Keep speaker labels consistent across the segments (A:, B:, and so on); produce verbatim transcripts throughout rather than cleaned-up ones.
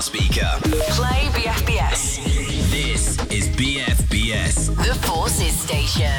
A: speaker.
B: Play B F B S.
A: This is B F B S.
B: The Forces Station.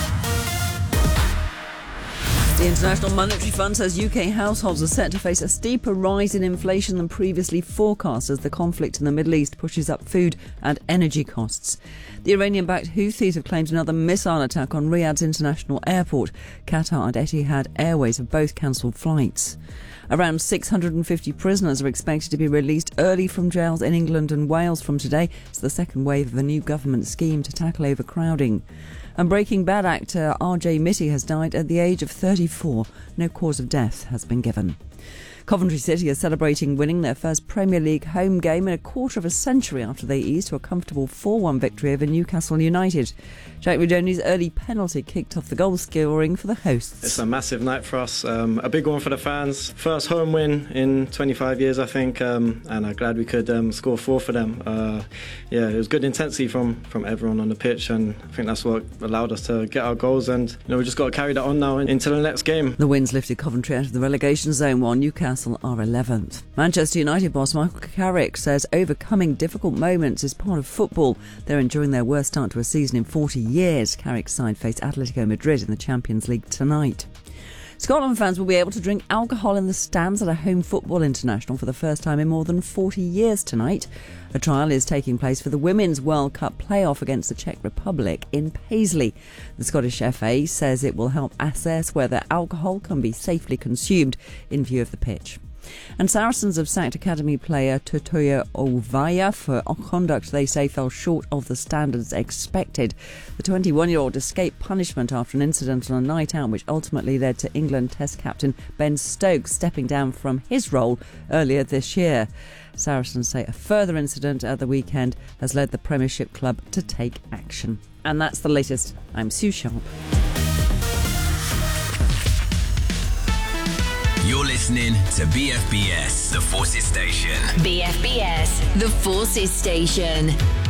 C: The International Monetary Fund says U K households are set to face a steeper rise in inflation than previously forecast as the conflict in the Middle East pushes up food and energy costs. The Iranian-backed Houthis have claimed another missile attack on Riyadh's international airport. Qatar and Etihad Airways have both cancelled flights. Around six hundred fifty prisoners are expected to be released early from jails in England and Wales from today. It's the second wave of a new government scheme to tackle overcrowding. And Breaking Bad actor R J Mitte has died at the age of thirty-four. No cause of death has been given. Coventry City are celebrating winning their first Premier League home game in a quarter of a century after they eased to a comfortable four one victory over Newcastle United. Jack Rudoni's early penalty kicked off the goal scoring for the hosts.
D: It's a massive night for us, um, a big one for the fans. First home win in twenty-five years, I think, um, and I'm glad we could um, score four for them. Uh, yeah, it was good intensity from, from everyone on the pitch, and I think that's what allowed us to get our goals, and you know we just got to carry that on now into the next game.
C: The wins lifted Coventry out of the relegation zone while Newcastle are eleventh. Manchester United boss Michael Carrick says overcoming difficult moments is part of football. They're enjoying their worst start to a season in forty years. Carrick's side face Atletico Madrid in the Champions League tonight. Scotland fans will be able to drink alcohol in the stands at a home football international for the first time in more than forty years tonight. A trial is taking place for the Women's World Cup playoff against the Czech Republic in Paisley. The Scottish F A says it will help assess whether alcohol can be safely consumed in view of the pitch. And Saracens have sacked academy player Totoya Ovaya for conduct they say fell short of the standards expected. The twenty-one-year-old escaped punishment after an incident on a night out which ultimately led to England Test captain Ben Stokes stepping down from his role earlier this year. Saracens say a further incident at the weekend has led the Premiership club to take action. And that's the latest. I'm Sue Sharp.
A: You're listening to B F B S, the Forces Station.
B: B F B S. The Forces Station.